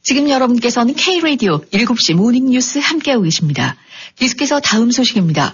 지금 여러분께서는 K-라디오 7시 모닝뉴스 함께하고 계십니다. 계속해서 다음 소식입니다.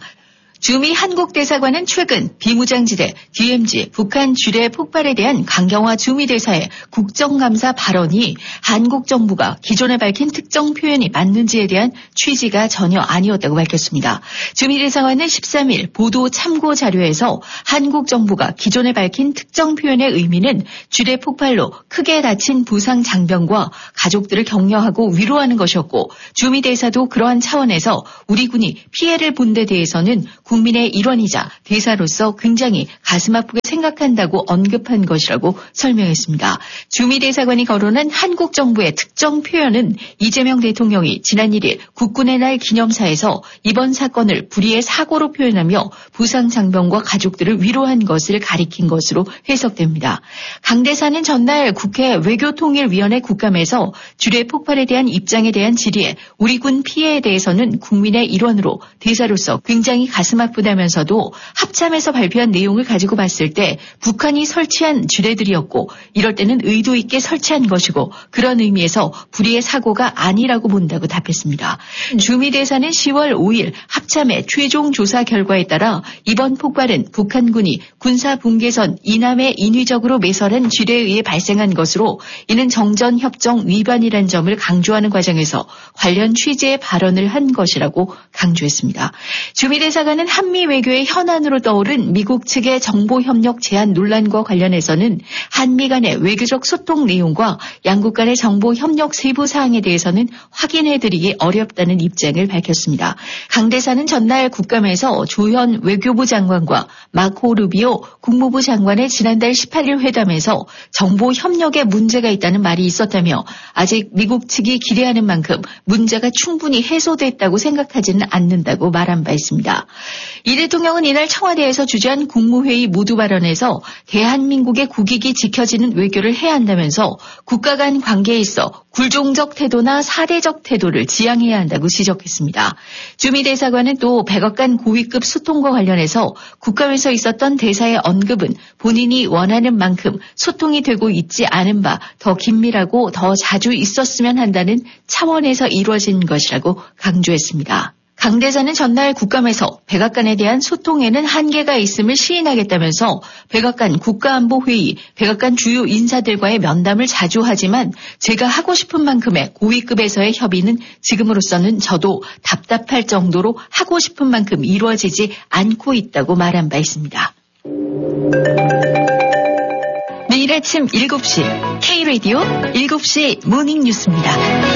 주미 한국대사관은 최근 비무장지대 DMZ 북한 지뢰 폭발에 대한 강경화 주미 대사의 국정감사 발언이 한국 정부가 기존에 밝힌 특정 표현이 맞는지에 대한 취지가 전혀 아니었다고 밝혔습니다. 주미 대사관은 13일 보도 참고 자료에서 한국 정부가 기존에 밝힌 특정 표현의 의미는 지뢰 폭발로 크게 다친 부상 장병과 가족들을 격려하고 위로하는 것이었고 주미 대사도 그러한 차원에서 우리 군이 피해를 본 데 대해서는 국민의 일원이자 대사로서 굉장히 가슴 아프게 생각한다고 언급한 것이라고 설명했습니다. 주미 대사관이 거론한 한국 정부의 특정 표현은 이재명 대통령이 지난 1일 국군의 날 기념사에서 이번 사건을 불의의 사고로 표현하며 부상 장병과 가족들을 위로한 것을 가리킨 것으로 해석됩니다. 강 대사는 전날 국회 외교통일위원회 국감에서 지뢰 폭발에 대한 입장에 대한 질의에 우리 군 피해에 대해서는 국민의 일원으로 대사로서 굉장히 가슴 아프다면서도 합참에서 발표한 내용을 가지고 봤을 때 북한이 설치한 지뢰들이었고 이럴 때는 의도 있게 설치한 것이고 그런 의미에서 불의의 사고가 아니라고 본다고 답했습니다. 주미 대사는 10월 5일 합참의 최종 조사 결과에 따라 이번 폭발은 북한군이 군사분계선 이남에 인위적으로 매설한 지뢰에 의해 발생한 것으로 이는 정전협정 위반이라는 점을 강조하는 과정에서 관련 취지의 발언을 한 것이라고 강조했습니다. 주미 대사관은 한미 외교의 현안으로 떠오른 미국 측의 정보협력 제한 논란과 관련해서는 한미 간의 외교적 소통 내용과 양국 간의 정보협력 세부 사항에 대해서는 확인해드리기 어렵다는 입장을 밝혔습니다. 강 대사는 전날 국감에서 조현 외교부 장관과 마코 루비오 국무부 장관의 지난달 18일 회담에서 정보협력에 문제가 있다는 말이 있었다며 아직 미국 측이 기대하는 만큼 문제가 충분히 해소됐다고 생각하지는 않는다고 말한 바 있습니다. 이 대통령은 이날 청와대에서 주재한 국무회의 모두 발언에서 대한민국의 국익이 지켜지는 외교를 해야 한다면서 국가 간 관계에 있어 굴종적 태도나 사대적 태도를 지양해야 한다고 지적했습니다. 주미 대사관은 또 백악관 고위급 소통과 관련해서 국감에서 있었던 대사의 언급은 본인이 원하는 만큼 소통이 되고 있지 않은 바 더 긴밀하고 더 자주 있었으면 한다는 차원에서 이루어진 것이라고 강조했습니다. 강 대사는 전날 국감에서 백악관에 대한 소통에는 한계가 있음을 시인하겠다면서 백악관 국가안보회의, 백악관 주요 인사들과의 면담을 자주 하지만 제가 하고 싶은 만큼의 고위급에서의 협의는 지금으로서는 저도 답답할 정도로 하고 싶은 만큼 이루어지지 않고 있다고 말한 바 있습니다. 매일 아침 7시 K-라디오 7시 모닝뉴스입니다.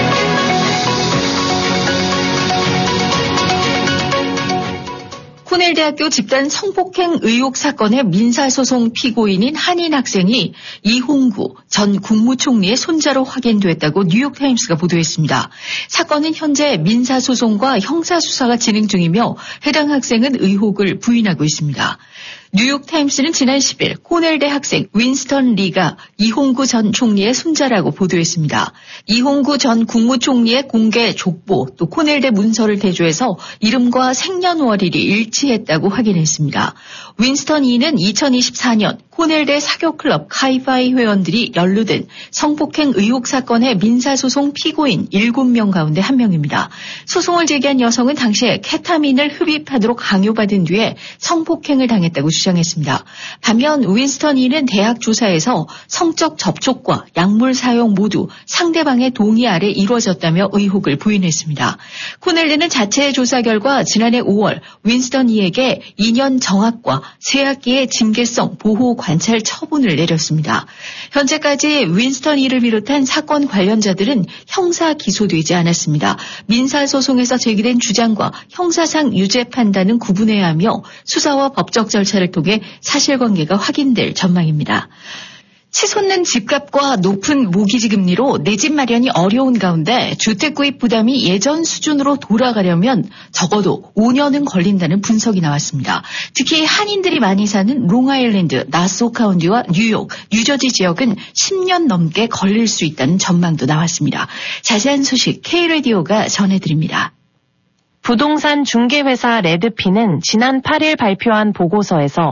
코넬대학교 집단 성폭행 의혹 사건의 민사소송 피고인인 한인 학생이 이홍구 전 국무총리의 손자로 확인됐다고 뉴욕타임스가 보도했습니다. 사건은 현재 민사소송과 형사수사가 진행 중이며 해당 학생은 의혹을 부인하고 있습니다. 뉴욕타임스는 지난 10일 코넬대 학생 윈스턴 리가 이홍구 전 총리의 손자라고 보도했습니다. 이홍구 전 국무총리의 공개 족보 또 코넬대 문서를 대조해서 이름과 생년월일이 일치했다고 확인했습니다. 윈스턴 이는 2024년 코넬대 사교클럽 카이파이 회원들이 연루된 성폭행 의혹 사건의 민사소송 피고인 7명 가운데 한 명입니다. 소송을 제기한 여성은 당시에 케타민을 흡입하도록 강요받은 뒤에 성폭행을 당했다고 주장했습니다. 반면 윈스턴 이는 대학 조사에서 성적 접촉과 약물 사용 모두 상대방의 동의 아래 이루어졌다며 의혹을 부인했습니다. 코넬대는 자체 조사 결과 지난해 5월 윈스턴 이에게 2년 정학과 새 학기의 징계성 보호 관찰 처분을 내렸습니다. 현재까지 윈스턴 이를 비롯한 사건 관련자들은 형사 기소되지 않았습니다. 민사소송에서 제기된 주장과 형사상 유죄 판단은 구분해야 하며 수사와 법적 절차를 통해 사실관계가 확인될 전망입니다. 치솟는 집값과 높은 모기지 금리로 내 집 마련이 어려운 가운데 주택 구입 부담이 예전 수준으로 돌아가려면 적어도 5년은 걸린다는 분석이 나왔습니다. 특히 한인들이 많이 사는 롱아일랜드, 나소 카운티와 뉴욕, 뉴저지 지역은 10년 넘게 걸릴 수 있다는 전망도 나왔습니다. 자세한 소식 K-라디오가 전해드립니다. 부동산 중개회사 레드피는 지난 8일 발표한 보고서에서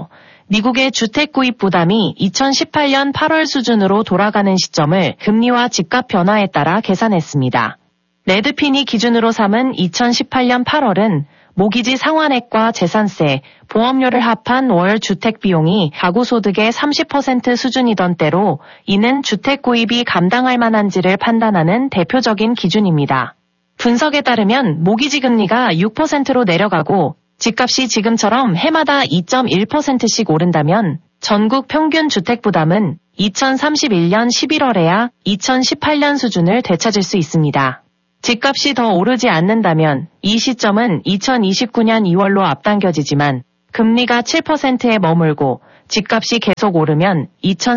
미국의 주택 구입 부담이 2018년 8월 수준으로 돌아가는 시점을 금리와 집값 변화에 따라 계산했습니다. 레드핀이 기준으로 삼은 2018년 8월은 모기지 상환액과 재산세, 보험료를 합한 월 주택 비용이 가구 소득의 30% 수준이던 때로 이는 주택 구입이 감당할 만한지를 판단하는 대표적인 기준입니다. 분석에 따르면 모기지 금리가 6%로 내려가고 집값이 지금처럼 해마다 2.1%씩 오른다면 전국 평균 주택 부담은 2031년 11월에야 2018년 수준을 되찾을 수 있습니다. 집값이 더 오르지 않는다면 이 시점은 2029년 2월로 앞당겨지지만 금리가 7%에 머물고 집값이 계속 오르면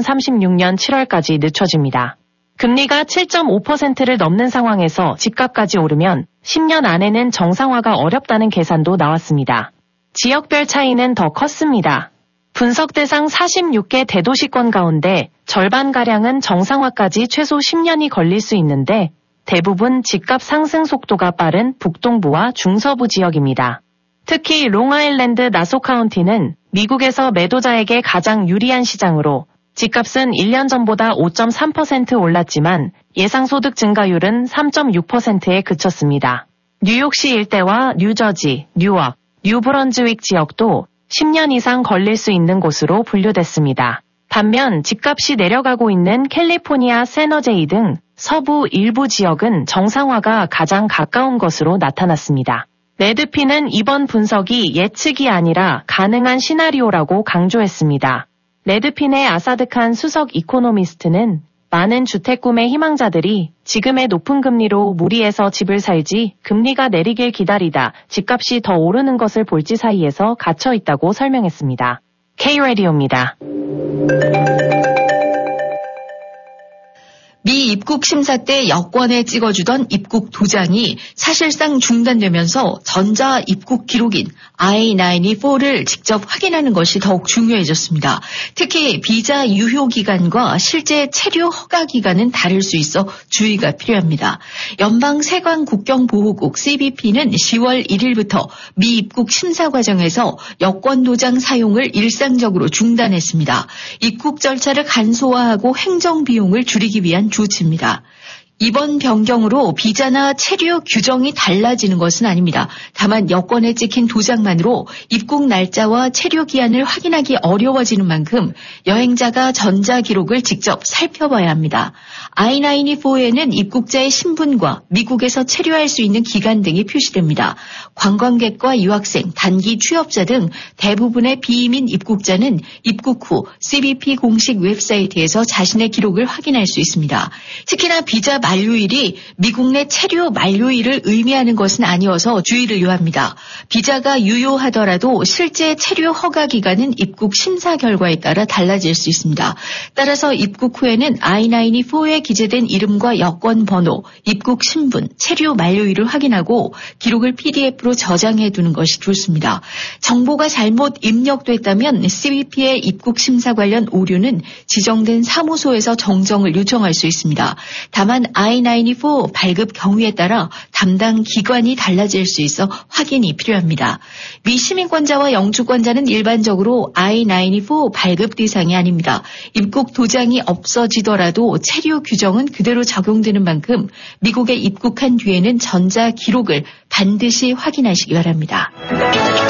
2036년 7월까지 늦춰집니다. 금리가 7.5%를 넘는 상황에서 집값까지 오르면 10년 안에는 정상화가 어렵다는 계산도 나왔습니다. 지역별 차이는 더 컸습니다. 분석 대상 46개 대도시권 가운데 절반가량은 정상화까지 최소 10년이 걸릴 수 있는데 대부분 집값 상승 속도가 빠른 북동부와 중서부 지역입니다. 특히 롱아일랜드 나소 카운티는 미국에서 매도자에게 가장 유리한 시장으로 집값은 1년 전보다 5.3% 올랐지만 예상소득 증가율은 3.6%에 그쳤습니다. 뉴욕시 일대와 뉴저지, 뉴욕, 뉴브런즈윅 지역도 10년 이상 걸릴 수 있는 곳으로 분류됐습니다. 반면 집값이 내려가고 있는 캘리포니아 샌호제이 등 서부 일부 지역은 정상화가 가장 가까운 것으로 나타났습니다. 레드핀은 이번 분석이 예측이 아니라 가능한 시나리오라고 강조했습니다. 레드핀의 아사드칸 수석 이코노미스트는 많은 주택 구매 희망자들이 지금의 높은 금리로 무리해서 집을 살지 금리가 내리길 기다리다 집값이 더 오르는 것을 볼지 사이에서 갇혀 있다고 설명했습니다. K-라디오입니다. 미 입국 심사 때 여권에 찍어주던 입국 도장이 사실상 중단되면서 전자 입국 기록인 I-94를 직접 확인하는 것이 더욱 중요해졌습니다. 특히 비자 유효 기간과 실제 체류 허가 기간은 다를 수 있어 주의가 필요합니다. 연방 세관 국경보호국 CBP는 10월 1일부터 미 입국 심사 과정에서 여권 도장 사용을 일상적으로 중단했습니다. 입국 절차를 간소화하고 행정 비용을 줄이기 위한 조치입니다. 이번 변경으로 비자나 체류 규정이 달라지는 것은 아닙니다. 다만 여권에 찍힌 도장만으로 입국 날짜와 체류 기한을 확인하기 어려워지는 만큼 여행자가 전자 기록을 직접 살펴봐야 합니다. I-94에는 입국자의 신분과 미국에서 체류할 수 있는 기간 등이 표시됩니다. 관광객과 유학생, 단기 취업자 등 대부분의 비이민 입국자는 입국 후 CBP 공식 웹사이트에서 자신의 기록을 확인할 수 있습니다. 특히나 비자 만료일이 미국 내 체류 만료일을 의미하는 것은 아니어서 주의를 요합니다. 비자가 유효하더라도 실제 체류 허가 기간은 입국 심사 결과에 따라 달라질 수 있습니다. 따라서 입국 후에는 I-94에 기재된 이름과 여권 번호, 입국 신분, 체류 만료일을 확인하고 기록을 PDF로 저장해 두는 것이 좋습니다. 정보가 잘못 입력됐다면 CBP의 입국 심사 관련 오류는 지정된 사무소에서 정정을 요청할 수 있습니다. 다만 I-94 발급 경위에 따라 담당 기관이 달라질 수 있어 확인이 필요합니다. 미 시민권자와 영주권자는 일반적으로 I-94 발급 대상이 아닙니다. 입국 도장이 없어지더라도 체류 규정은 그대로 적용되는 만큼 미국에 입국한 뒤에는 전자 기록을 반드시 확인하시기 바랍니다.